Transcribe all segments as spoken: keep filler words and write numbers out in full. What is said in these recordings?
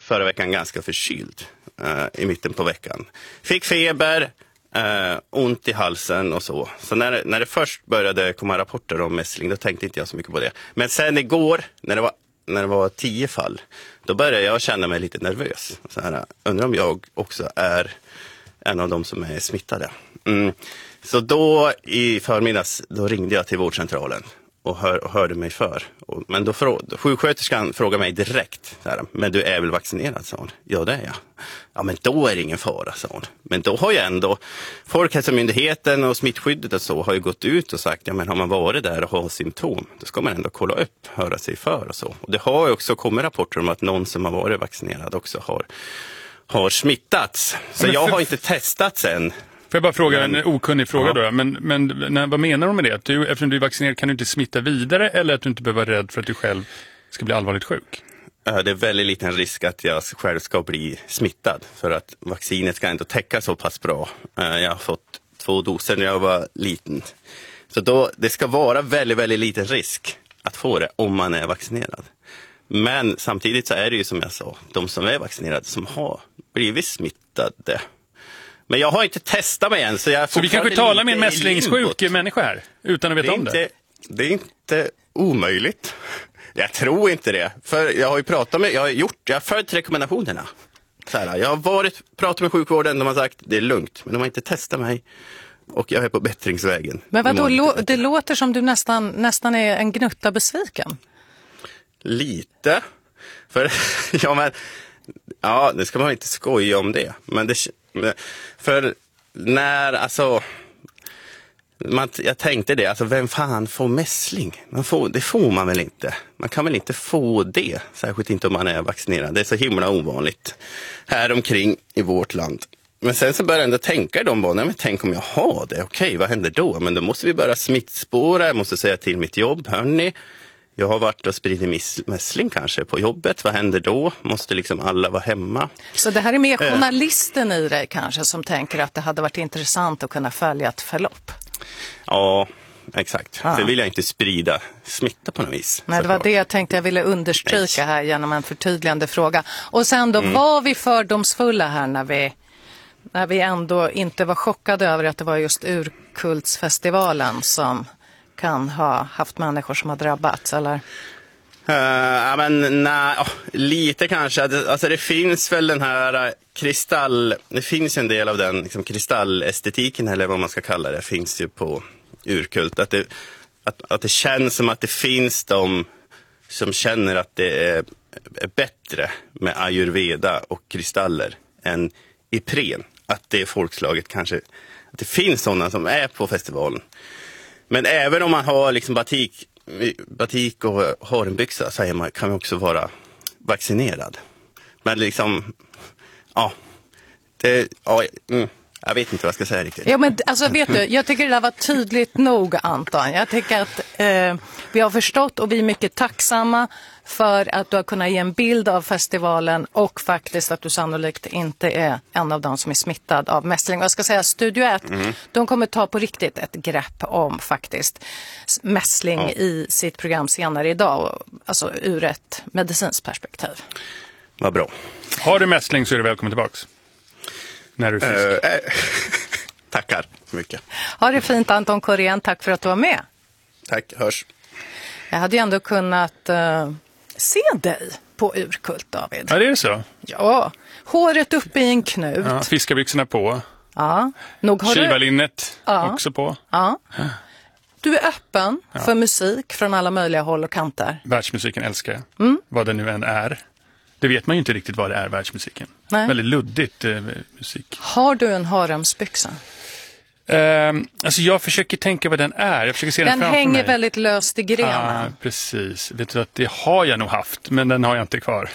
förra veckan ganska förkyld uh, i mitten på veckan. Fick feber, uh, ont i halsen och så. Så när, när det först började komma rapporter om mässling, då tänkte inte jag så mycket på det. Men sen igår, när det var, när det var tio fall, då började jag känna mig lite nervös. Så här, undrar om jag också är en av dem som är smittade. Mm. Så då i förmiddags, då ringde jag till vårdcentralen och, hör, och hörde mig för. Och, men då frå, sjuksköterskan frågade mig direkt, så här, men du är väl vaccinerad, sa hon. Ja, det är jag. Ja, men då är det ingen fara, sa hon. Men då har ju ändå Folkhälsomyndigheten och smittskyddet och så har ju gått ut och sagt, ja men har man varit där och har symptom, då ska man ändå kolla upp, höra sig för och så. Och det har ju också kommit rapporter om att någon som har varit vaccinerad också har, har smittats. Så för, jag har inte testat sen. Får jag bara fråga men, en okunnig fråga ja. då? Men, men när, vad menar de med det? Att du, eftersom du är vaccinerad kan du inte smitta vidare eller att du inte behöver vara rädd för att du själv ska bli allvarligt sjuk? Det är väldigt liten risk att jag själv ska bli smittad för att vaccinet ska ändå täcka så pass bra. Jag har fått två doser när jag var liten. Så då, det ska vara väldigt, väldigt liten risk att få det om man är vaccinerad. Men samtidigt så är det ju som jag sa, de som är vaccinerade som har blivit smittade. Men jag har inte testat mig än. Så, jag så vi kanske talar med en mässlingssjuk människa här utan att veta det om det? Inte, det är inte omöjligt. Jag tror inte det. För jag har ju pratat med, jag har gjort, jag har följt rekommendationerna. Så här, jag har varit, pratat med sjukvården, de har sagt det är lugnt. Men de har inte testat mig och jag är på bättringsvägen. Men vadå, lo, det låter som du nästan, nästan är en gnutta besviken. Lite. För, ja men, ja det ska man inte skoja om det. Men det, för när, alltså... Man, jag tänkte det, alltså vem fan får mässling? Man får, det får man väl inte. Man kan väl inte få det, särskilt inte om man är vaccinerad. Det är så himla ovanligt här omkring i vårt land. Men sen så började jag ändå tänka i de banorna, men tänk om jag har det, okej, vad händer då? Men då måste vi börja smittspåra, jag måste säga till mitt jobb, hörni, jag har varit och spridit mässling kanske på jobbet, vad händer då? Måste liksom alla vara hemma? Så det här är mer journalisten i dig kanske som tänker att det hade varit intressant att kunna följa ett förlopp? Ja, exakt. Ah. För vill jag inte sprida smitta på något vis. Nej, det var det jag tänkte jag ville understryka här genom en förtydligande fråga. Och sen då, mm. var vi fördomsfulla här när vi, när vi ändå inte var chockade över att det var just Urkultsfestivalen som kan ha haft människor som har drabbats, eller? Uh, ja, men nej, oh, lite kanske. Alltså det finns väl den här uh, kristall, det finns en del av den liksom, kristallestetiken eller vad man ska kalla det, finns ju på Urkult. Att det, att, att det känns som att det finns de som känner att det är, är bättre med ayurveda och kristaller än Ipren. Att det är folkslaget kanske, att det finns sådana som är på festivalen. Men även om man har liksom batik batik och har en byxa säger man, kan man också vara vaccinerad. Men liksom, ja, det, ja mm, jag vet inte vad jag ska säga riktigt. Ja, men alltså vet du, jag tycker det där var tydligt nog, Anton. Jag tycker att eh, vi har förstått och vi är mycket tacksamma för att du har kunnat ge en bild av festivalen och faktiskt att du sannolikt inte är en av dem som är smittad av mässling. Och jag ska säga Studio ett, mm. de kommer ta på riktigt ett grepp om faktiskt mässling ja. i sitt program senare idag, alltså ur ett medicinskt perspektiv. Vad bra. Har du mässling så är du välkommen tillbaks. När du är frisk. Uh, äh, tackar så mycket. Ha det fint, Anton Korén. Tack för att du var med. Tack, hörs. Jag hade ju ändå kunnat uh, se dig på Urkult, David. Ja, det är så? Ja, håret uppe i en knut. Ja, fiskarbyxorna på. Ja. Nog har Kivalinnet du... ja. också på. Ja. Du är öppen ja. för musik från alla möjliga håll och kanter. Världsmusiken älskar jag. Mm. Vad det nu än är. Det vet man ju inte riktigt vad det är, världsmusiken. Nej. Väldigt luddigt eh, musik. Har du en haremsbyxa? Uh, alltså jag försöker tänka vad den är. Jag försöker se den, den framför hänger mig. väldigt löst i grenen. Ja, ah, precis. Vet du att det har jag nog haft, men den har jag inte kvar.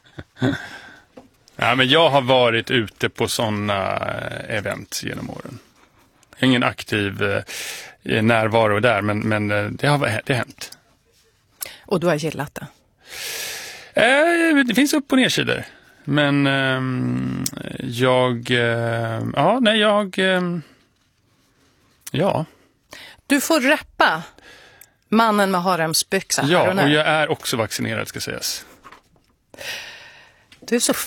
Ja, men jag har varit ute på sådana event genom åren. Ingen aktiv eh, närvaro där, men, men det har det har hänt. Och du har gillat det? Eh, det finns upp- och nedsidor. Men eh, jag... Eh, ja, nej, jag... Eh, ja. Du får rappa mannen med haremsbyxa. Ja, och jag är också vaccinerad, ska sägas. Du är så